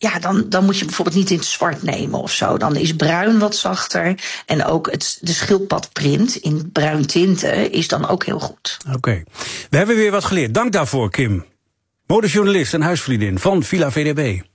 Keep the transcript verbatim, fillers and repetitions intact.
ja, dan, dan moet je bijvoorbeeld niet in het zwart nemen of zo. Dan is bruin wat zachter. En ook het, de schildpadprint in bruin tinten is dan ook heel goed. Oké, okay. We hebben weer wat geleerd. Dank daarvoor, Kim. Modejournalist en huisvriendin van Villa V D B.